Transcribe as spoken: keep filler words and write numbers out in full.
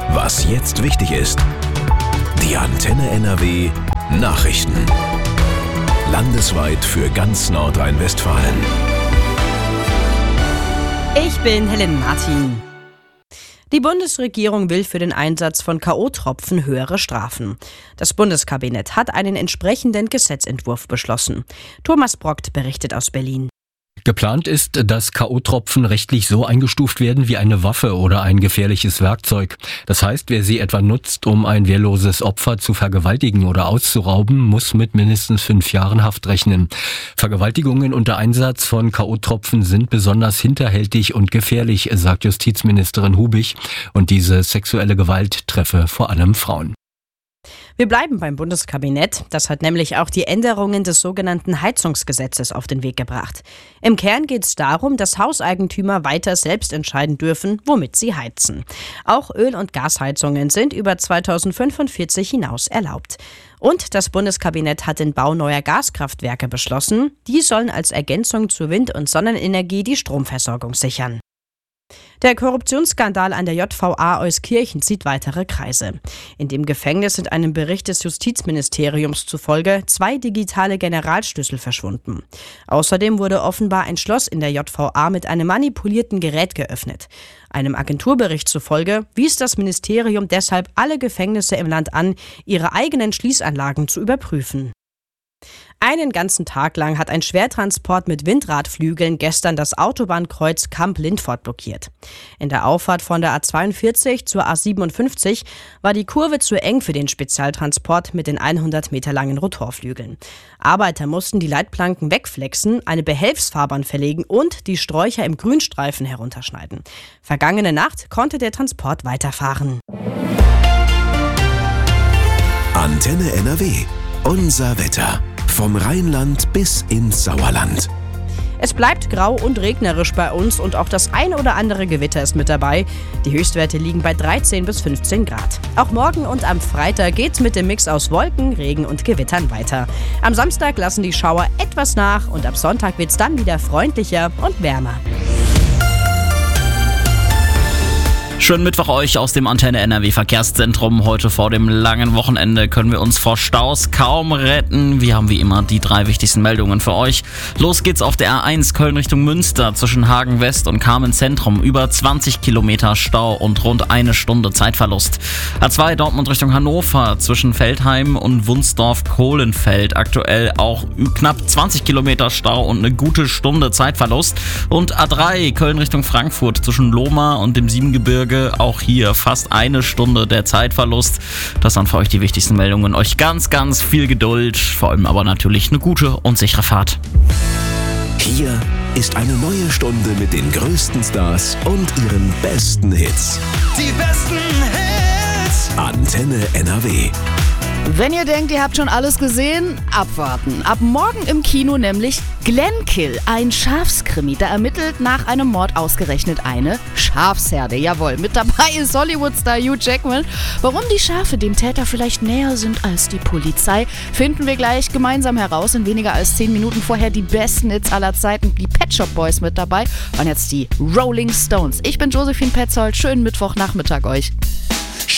Was jetzt wichtig ist. Die Antenne N R W Nachrichten. Landesweit für ganz Nordrhein-Westfalen. Ich bin Helen Martin. Die Bundesregierung will für den Einsatz von K O-Tropfen höhere Strafen. Das Bundeskabinett hat einen entsprechenden Gesetzentwurf beschlossen. Thomas Brockt berichtet aus Berlin. Geplant ist, dass K O-Tropfen rechtlich so eingestuft werden wie eine Waffe oder ein gefährliches Werkzeug. Das heißt, wer sie etwa nutzt, um ein wehrloses Opfer zu vergewaltigen oder auszurauben, muss mit mindestens fünf Jahren Haft rechnen. Vergewaltigungen unter Einsatz von K O-Tropfen sind besonders hinterhältig und gefährlich, sagt Justizministerin Hubich. Und diese sexuelle Gewalt treffe vor allem Frauen. Wir bleiben beim Bundeskabinett. Das hat nämlich auch die Änderungen des sogenannten Heizungsgesetzes auf den Weg gebracht. Im Kern geht es darum, dass Hauseigentümer weiter selbst entscheiden dürfen, womit sie heizen. Auch Öl- und Gasheizungen sind über zweitausendfünfundvierzig hinaus erlaubt. Und das Bundeskabinett hat den Bau neuer Gaskraftwerke beschlossen. Die sollen als Ergänzung zur Wind- und Sonnenenergie die Stromversorgung sichern. Der Korruptionsskandal an der J V A Euskirchen zieht weitere Kreise. In dem Gefängnis sind einem Bericht des Justizministeriums zufolge zwei digitale Generalschlüssel verschwunden. Außerdem wurde offenbar ein Schloss in der J V A mit einem manipulierten Gerät geöffnet. Einem Agenturbericht zufolge wies das Ministerium deshalb alle Gefängnisse im Land an, ihre eigenen Schließanlagen zu überprüfen. Einen ganzen Tag lang hat ein Schwertransport mit Windradflügeln gestern das Autobahnkreuz Kamp-Lindfort blockiert. In der Auffahrt von der A zweiundvierzig zur A siebenundfünfzig war die Kurve zu eng für den Spezialtransport mit den hundert Meter langen Rotorflügeln. Arbeiter mussten die Leitplanken wegflexen, eine Behelfsfahrbahn verlegen und die Sträucher im Grünstreifen herunterschneiden. Vergangene Nacht konnte der Transport weiterfahren. Antenne N R W. Unser Wetter. Vom Rheinland bis ins Sauerland. Es bleibt grau und regnerisch bei uns und auch das ein oder andere Gewitter ist mit dabei. Die Höchstwerte liegen bei dreizehn bis fünfzehn Grad. Auch morgen und am Freitag geht's mit dem Mix aus Wolken, Regen und Gewittern weiter. Am Samstag lassen die Schauer etwas nach und ab Sonntag wird's dann wieder freundlicher und wärmer. Schönen Mittwoch euch aus dem Antenne N R W Verkehrszentrum. Heute vor dem langen Wochenende können wir uns vor Staus kaum retten. Wir haben wie immer die drei wichtigsten Meldungen für euch. Los geht's auf der A eins Köln Richtung Münster zwischen Hagen West und Kamen Zentrum. Über zwanzig Kilometer Stau und rund eine Stunde Zeitverlust. A zwei Dortmund Richtung Hannover zwischen Feldheim und Wunsdorf-Kohlenfeld. Aktuell auch knapp zwanzig Kilometer Stau und eine gute Stunde Zeitverlust. Und A drei Köln Richtung Frankfurt zwischen Lohmar und dem Siebengebirge. Auch hier fast eine Stunde der Zeitverlust. Das sind für euch die wichtigsten Meldungen. Euch ganz, ganz viel Geduld. Vor allem aber natürlich eine gute und sichere Fahrt. Hier ist eine neue Stunde mit den größten Stars und ihren besten Hits. Die besten Hits. Antenne N R W. Wenn ihr denkt, ihr habt schon alles gesehen, abwarten. Ab morgen im Kino nämlich Glenkill, ein Schafskrimi. Da ermittelt nach einem Mord ausgerechnet eine Schafsherde. Jawohl, mit dabei ist Hollywood-Star Hugh Jackman. Warum die Schafe dem Täter vielleicht näher sind als die Polizei, finden wir gleich gemeinsam heraus. In weniger als zehn Minuten vorher die besten Hits aller Zeiten. Die Pet Shop Boys mit dabei und jetzt die Rolling Stones. Ich bin Josephine Petzold. Schönen Mittwochnachmittag euch.